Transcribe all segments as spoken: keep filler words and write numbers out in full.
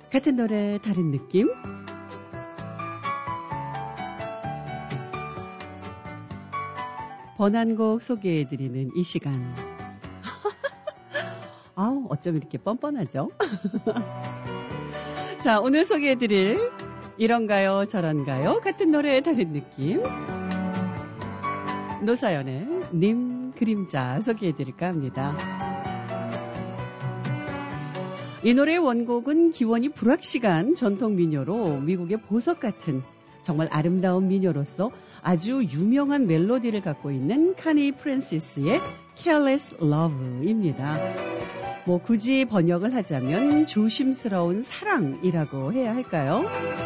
같은 노래 다른 느낌? 번안곡 소개해드리는 이 시간. 아우, 어쩜 이렇게 뻔뻔하죠? 자, 오늘 소개해드릴 이런가요 저런가요 같은 노래 다른 느낌. 노사연의 님 그림자 소개해드릴까 합니다. 이 노래의 원곡은 기원이 불확실한 전통 민요로 미국의 보석 같은 정말 아름다운 민요로서 아주 유명한 멜로디를 갖고 있는 카니 프랜시스의 Careless Love입니다. 뭐 굳이 번역을 하자면 조심스러운 사랑이라고 해야 할까요?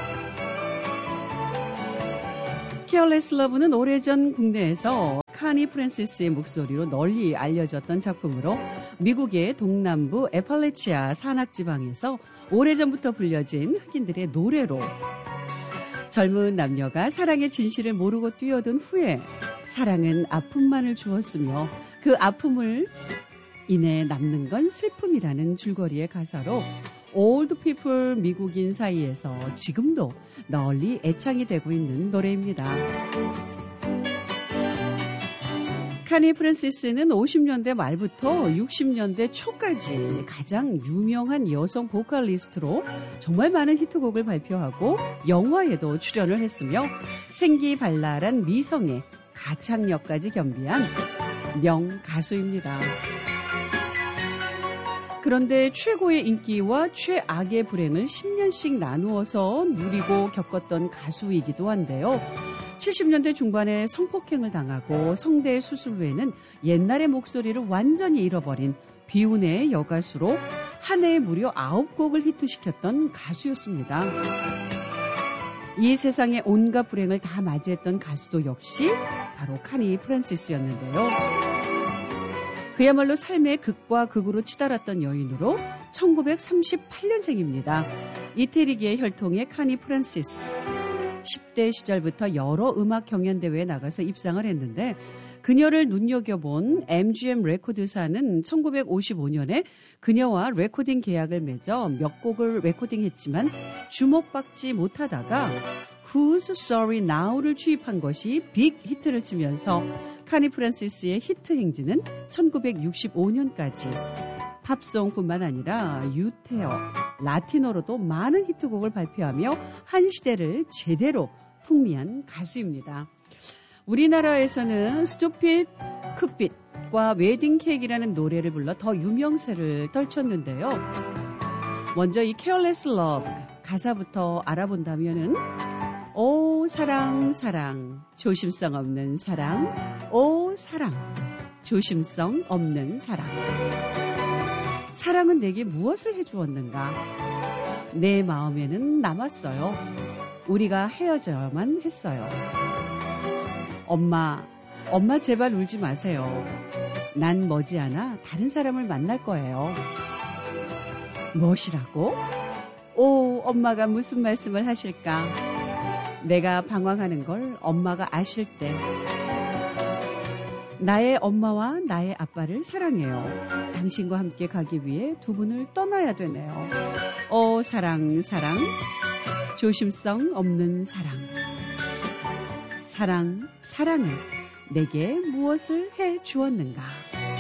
Careless Love는 오래전 국내에서 카니 프랜시스의 목소리로 널리 알려졌던 작품으로 미국의 동남부 에팔레치아 산악지방에서 오래전부터 불려진 흑인들의 노래로 젊은 남녀가 사랑의 진실을 모르고 뛰어든 후에 사랑은 아픔만을 주었으며 그 아픔을 인해 남는 건 슬픔이라는 줄거리의 가사로 올드 피플 미국인 사이에서 지금도 널리 애창이 되고 있는 노래입니다. 카니 프랜시스는 오십 년대 말부터 육십 년대 초까지 가장 유명한 여성 보컬리스트로 정말 많은 히트곡을 발표하고 영화에도 출연을 했으며 생기발랄한 미성의 가창력까지 겸비한 명가수입니다. 그런데 최고의 인기와 최악의 불행을 십 년씩 나누어서 누리고 겪었던 가수이기도 한데요. 칠십 년대 중반에 성폭행을 당하고 성대 수술 후에는 옛날의 목소리를 완전히 잃어버린 비운의 여가수로 한 해에 무려 아홉 곡을 히트시켰던 가수였습니다. 이 세상의 온갖 불행을 다 맞이했던 가수도 역시 바로 카니 프랜시스였는데요. 그야말로 삶의 극과 극으로 치달았던 여인으로 천구백삼십팔 년생입니다. 이태리계의 혈통의 카니 프랜시스. 십 대 시절부터 여러 음악 경연대회에 나가서 입상을 했는데 그녀를 눈여겨본 엠지엠 레코드사는 천구백오십오 년에 그녀와 레코딩 계약을 맺어 몇 곡을 레코딩했지만 주목받지 못하다가 Who's Sorry Now를 취입한 것이 빅 히트를 치면서 카니 프랜시스의 히트 행진은 천구백육십오 년까지 팝송뿐만 아니라 유태어, 라틴어로도 많은 히트곡을 발표하며 한 시대를 제대로 풍미한 가수입니다. 우리나라에서는 스투핏 큐핏과 웨딩 케이크라는 노래를 불러 더 유명세를 떨쳤는데요. 먼저 이 Careless Love 가사부터 알아본다면은 오 사랑 사랑 조심성 없는 사랑 오 사랑 조심성 없는 사랑 사랑은 내게 무엇을 해주었는가 내 마음에는 남았어요. 우리가 헤어져야만 했어요. 엄마 엄마 제발 울지 마세요. 난 머지않아 다른 사람을 만날 거예요. 무엇이라고? 오 엄마가 무슨 말씀을 하실까? 내가 방황하는 걸 엄마가 아실 때 나의 엄마와 나의 아빠를 사랑해요. 당신과 함께 가기 위해 두 분을 떠나야 되네요. 오 사랑 사랑 조심성 없는 사랑 사랑 사랑은 내게 무엇을 해 주었는가.